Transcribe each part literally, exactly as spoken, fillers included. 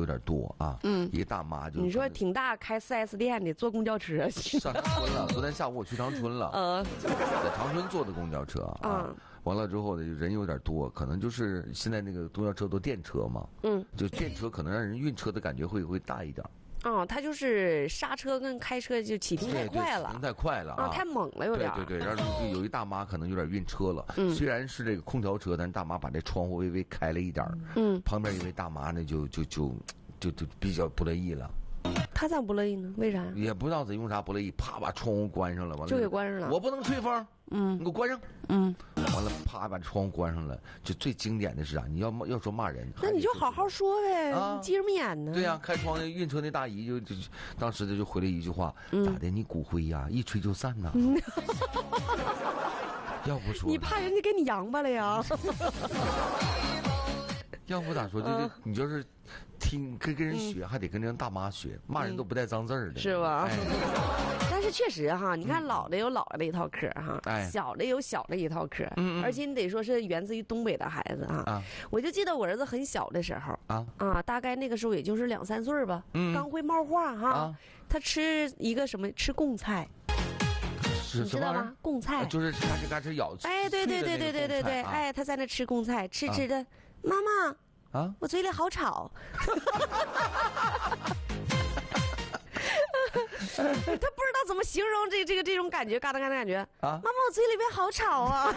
有点多啊。嗯，一个大妈就你说挺大，开 四 S 店的，坐公交车去。 上长春了，昨天下午我去长春了，呃，在长春坐的公交车啊。嗯，完了之后呢，人有点多，可能就是现在那个公交车都电车嘛。嗯，就电车可能让人晕车的感觉会会大一点。 哦，他就是刹车跟开车就起停太快了， 起停太快了啊， 太猛了有点。 对对对，然后有一大妈可能有点晕车了。嗯，虽然是这个空调车，但是大妈把这窗户微微开了一点。嗯，旁边一位大妈呢，就就就就就比较不乐意了。 他咋不乐意呢？为啥？ 也不知道怎用啥不乐意，啪把窗户关上了，完了就给关上了。 我不能吹风，嗯，你给我关上， 嗯， 完了啪把窗户关上了。就最经典的是啥？你要要说骂人， 那你就好好说呗，啊、你急什么眼呢？ 对呀、啊，开窗晕车那大姨就就当时他就回了一句话：嗯、咋的？你骨灰呀、啊，一吹就散呐。嗯、要不说你怕人家给你扬巴了呀？ 要不咋说，就是你就是听跟跟人学，还得跟人大妈学，骂人都不带脏字儿的， 是吧？但是确实哈，你看老的有老的一套嗑哈，小的有小的一套嗑，而且你得说是源自于东北的孩子啊。我就记得我儿子很小的时候啊啊，大概那个时候也就是两三岁吧，刚会冒话哈，他吃一个什么吃贡菜。你知道吗？贡菜就是嘎吱嘎吱咬。 哎，对对对对对对对，哎，他在那吃贡菜，吃吃的，妈妈啊，我嘴里好吵。他不知道怎么形容这这个这种感觉，嘎哒嘎哒感觉啊！妈妈，我嘴里边好吵啊！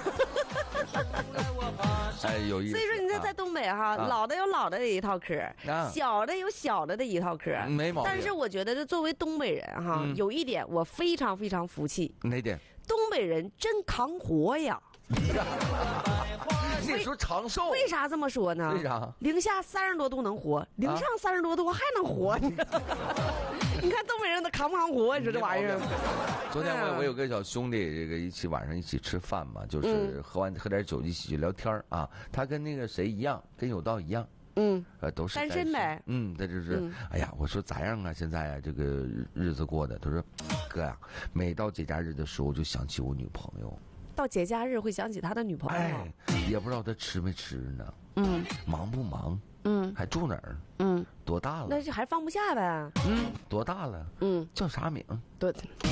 哎，有意思。 所以说你在在东北哈，老的有老的一套嗑，小的有小的的一套嗑， 没毛病。 但是我觉得，作为东北人哈，有一点我非常非常服气。 哪点？ 东北人真扛活呀！ 那时候长寿。 为啥这么说呢？ 为啥？ 零下三十多度能活，零上三十多度还能活。你看东北人他扛不扛活？你说这玩意儿。 昨天我我有个小兄弟，这个一起晚上一起吃饭嘛，就是喝完喝点酒一起去聊天啊。他跟那个谁一样，跟有道一样。嗯，呃，都是单身呗。 嗯，他就是，哎呀，我说咋样啊？现在啊，这个日子过的，他说，哥呀，每到节假日的时候，就想起我女朋友。 到节假日会想起他的女朋友， 哎，也不知道他吃没吃呢，嗯，忙不忙，嗯，还住哪儿，嗯，多大了？ 那就还放不下呗， 嗯，多大了，嗯，叫啥名？ 多，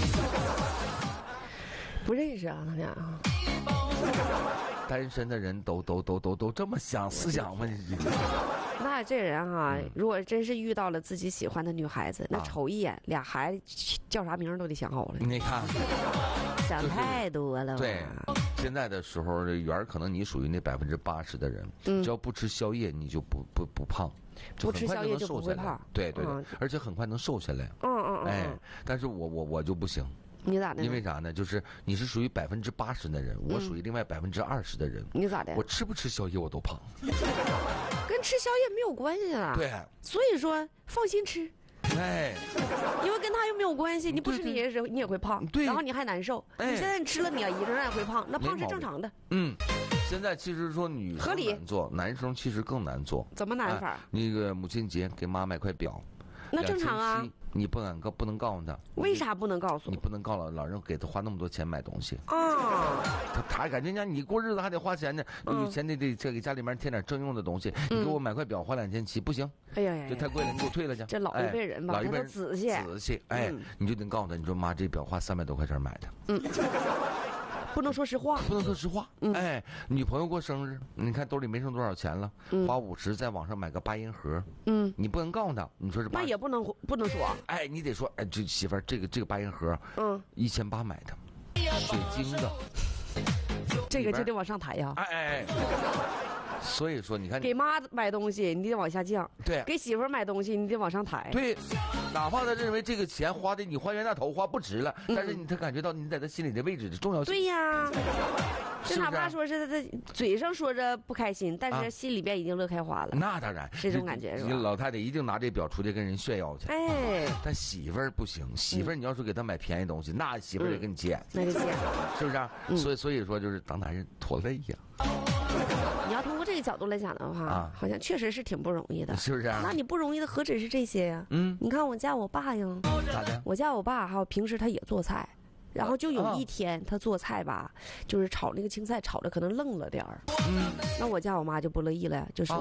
不认识啊，他俩啊。 单身的人都都都都都这么想思想吗？ 那这人哈、啊，如果真是遇到了自己喜欢的女孩子，那瞅一眼，俩孩子叫啥名都得想好了。 你看。 想太多了、 就是。对，现在的时候，圆儿可能你属于那百分之八十的人，嗯，只要不吃宵夜，你就不不不胖， 不吃宵夜就不会胖。 对对对，嗯、而且很快能瘦下来。 嗯嗯嗯。 哎，但是我我我就不行。 你咋的？ 因为啥呢？就是你是属于百分之八十的人，我属于另外百分之二十的人。 你咋的？ 我吃不吃宵夜我都胖。 跟吃宵夜没有关系啊。 对。 所以说，放心吃。 哎， 因为跟他又没有关系，你不吃你也是你也会胖，对，然后你还难受。哎，你现在你吃了你也仍然会胖，那胖是正常的。 嗯，现在其实说女生难做，男生其实更难做。 怎么难法？ 那个母亲节给妈买块表， 那正常啊。 你不敢告，不能告诉他。 为啥不能告诉？ 你不能告老老人给他花那么多钱买东西啊！他他感觉人家你过日子还得花钱呢，有钱得得给家里面添点正用的东西。你给我买块表花两千七不行。 哎呀呀， 这太贵了，你给我退了去。 这老一辈人吧， 老一辈人仔细仔细，哎，你就得告诉他，你说妈，这表花三百多块钱买的。嗯。 不能说实话， 不能说实话。嗯、哎，女朋友过生日，你看兜里没剩多少钱了，嗯、花五十在网上买个八音盒。嗯，你不能告诉他，你说是那也不能不能说。 哎，你得说，哎，这媳妇儿，这个这个八音盒，嗯，一千八买的，水晶的， 这个就得往上抬呀。 哎哎哎。所以说，你看， 给妈买东西你得往下降， 对； 给媳妇儿买东西你得往上抬， 对。哪怕他认为这个钱花的你花冤大头花不值了，嗯、但是你他感觉到你在他心里的位置的重要性。 对呀，就哪怕说是他嘴上说着不开心，但是心里边已经乐开花了。 那当然， 是这种感觉是吧？ 老太太一定拿这表出去跟人炫耀去。哎，但媳妇儿不行，媳妇儿你要说给他买便宜东西，嗯、那媳妇儿得跟你捡， 那就捡， 是不是、啊？嗯、所以所以说就是当男人拖累呀。 你要通过这个角度来讲的话，啊、好像确实是挺不容易的， 是不是、啊？ 那你不容易的何止是这些呀？嗯，你看我家我爸呀， 咋的？ 我家我爸哈，平时他也做菜，然后就有一天他做菜吧，啊、就是炒那个青菜炒的可能愣了点儿。嗯，那我家我妈就不乐意了，就说了，啊、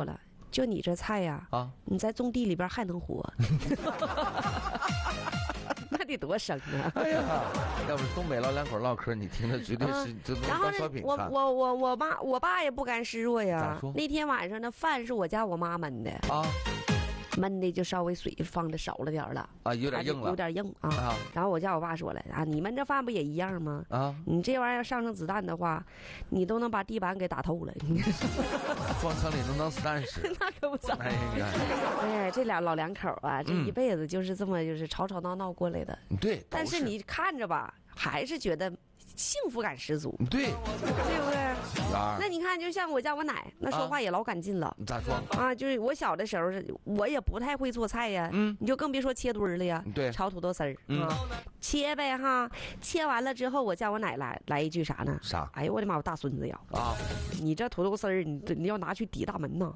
就你这菜呀，啊，你在种地里边还能活，那得多生啊！ 哎呀，要不是东北老两口唠嗑，你听着绝对是就然后呢，我我我我妈我爸也不甘示弱呀。那天晚上那饭是我家我妈焖的啊。焖的就稍微水放的少了点了啊，有点硬了， 有点硬啊。啊然后我叫我爸说了啊，你们这饭不也一样吗？啊，你这玩意儿要上上子弹的话，你都能把地板给打透了。 撞城里能当子弹使， 那可不咋。哎呀，哎，这俩老两口啊，这一辈子就是这么就是吵吵闹闹过来的。 对， 但是你看着吧，还是觉得幸福感十足。 对， 对不对？那你看，就像我家我奶，那说话也老赶劲了。 你咋说啊？就是我小的时候，我也不太会做菜呀。嗯，你就更别说切墩儿了呀。 对， 炒土豆丝儿啊，切呗哈。切完了之后，我叫我奶来来一句啥呢？ 啥？ 哎呦我的妈！我大孙子呀！啊，你这土豆丝儿，你你要拿去抵大门呐。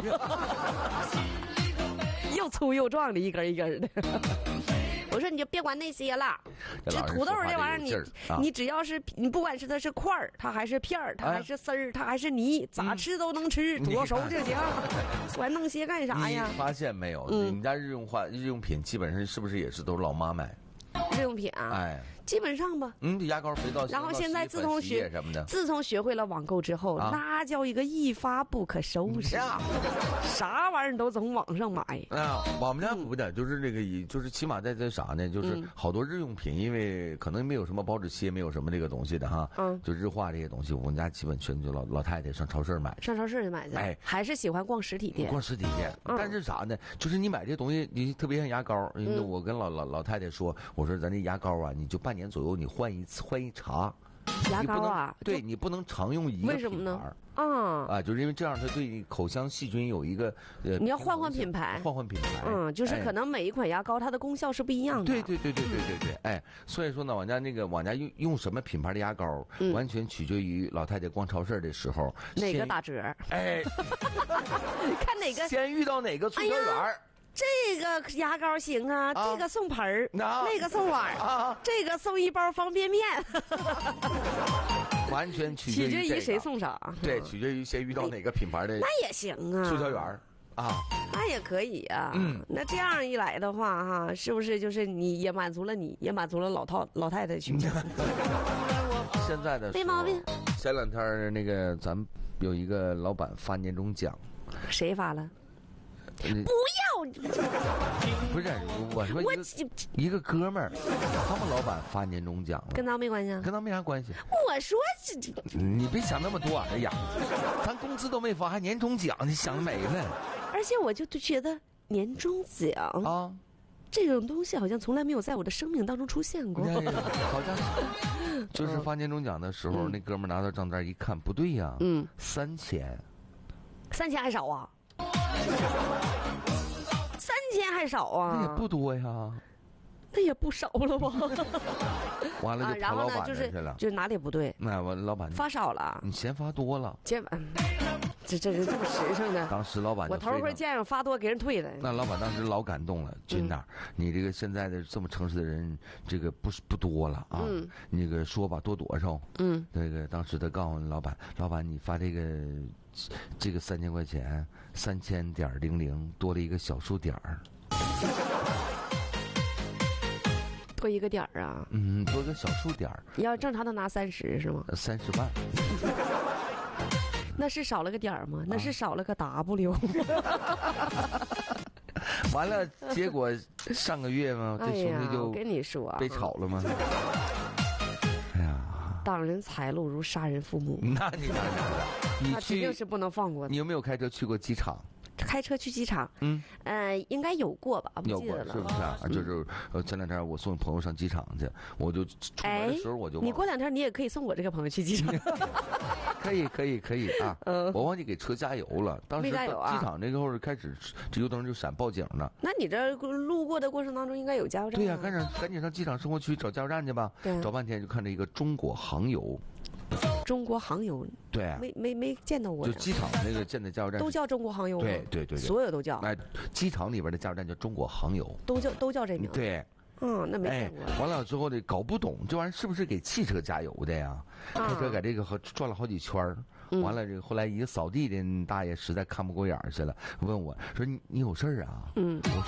又粗又壮的，一根一根的。我说你就别管那些了，这土豆这玩意儿，你、啊、你只要是你不管是它是块儿，它还是片儿，它还是丝儿，它还是泥，咋吃都能吃，煮到熟就行。管弄些干啥呀？ 你发现没有？嗯、你们家日用化日用品基本上是不是也是都是老妈买？ 日用品啊，哎，基本上吧。 嗯，牙膏、肥皂。 然后现在自从学什么的， 自从学会了网购之后，啊、那叫一个一发不可收拾。啥玩意儿都从网上买。 啊，我们家不的，就是这个，就是起码在这啥呢？就是好多日用品，因为可能没有什么保质期，没有什么这个东西的哈。嗯。就日化这些东西，我们家基本全就老老太太上超市买。 上超市去买去。哎，还是喜欢逛实体店。 逛实体店，嗯、但是啥呢？就是你买这东西，你特别像牙膏，因为我跟老老老太太说，我说咱这牙膏啊，你就半年左右你换一次，换一茬。 牙膏啊， 对你不能常用一个品牌。为什么呢？啊啊，就是因为这样，它对你口腔细菌有一个呃。 你要换换品牌， 换换品牌。 嗯，就是可能每一款牙膏它的功效是不一样的。 对对对对对对对，哎，所以说呢，我家那个我家用用什么品牌的牙膏，完全取决于老太太逛超市的时候哪个打折。哎，看哪个先遇到哪个促销员。 这个牙膏行啊，啊这个送盆儿，啊、那个送碗，啊、这个送一包方便面， 完全取决于、这个、取决于谁送啥。 对，取决于先遇到哪个品牌的。 那也行啊， 促销员啊， 那也可以啊。嗯，那这样一来的话，哈，是不是就是你也满足了你，也满足了老套老太太需求？ 现在的没毛病。 前两天那个咱们有一个老板发年终奖， 谁发了？不要！ 不是，我说一个一个哥们儿，他们老板发年终奖了， 跟咱没关系啊， 跟咱没啥关系。 我说这， 你别想那么多。哎呀，咱工资都没发，还年终奖，你想没了。 而且我就觉得年终奖啊，这种东西好像从来没有在我的生命当中出现过。 好像是，就是发年终奖的时候，那哥们儿拿到账单一看，不对呀，嗯，三千， 三千还少啊。三千还少啊？ 那也不多呀， 那也不少了吧？ 完了就跑老板去了，就哪里不对？ 那我老板发少了， 你嫌发多了。 这这这是这么实诚的。 当时老板我头回见着发多给人退的。 那老板当时老感动了，军呐，你这个现在的这么诚实的人，这个不是不多了啊。嗯。那个说吧，多多少？嗯。那个当时他告诉老板，老板你发这个。这个三千块钱，三千点零零多了一个小数点儿， 多一个点儿啊？ 嗯，多个小数点儿。 要正常的拿三十是吗？ 三十万。 那是少了个点儿吗？啊、那是少了个 W。 完了，结果上个月嘛，这兄弟就跟你说被炒了吗？ 当人财路如杀人父母， 那你哪哪的？ 你肯定是不能放过的。 你有没有开车去过机场？ 开车去机场，嗯，呃，应该有过吧？不记得了， 是不是啊？嗯、就是呃，前两天我送朋友上机场去，我就出门的时候我就、 哎、你过两天你也可以送我这个朋友去机场， 可以可以可以啊！嗯，我忘记给车加油了，当时没加油啊！ 机场那个会开始这油灯就闪报警了。 那你这路过的过程当中应该有加油站、啊？ 对呀、啊，赶紧赶紧上机场生活区找加油站去吧。对，找半天就看着一个中国航油。 中国航油， 对、啊， 没没没见到过。 就机场那个建的加油站都叫中国航油吗？ 对对 对, 对， 所有都叫。 哎，机场里边的加油站叫中国航油， 都叫都叫这名。 对， 嗯，那没见过。 哎、完了之后呢，搞不懂这玩意儿是不是给汽车加油的呀？开车在这个和转了好几圈儿。 完了这个后来一个扫地的大爷实在看不过眼儿去了，问我说你你有事儿啊？嗯，我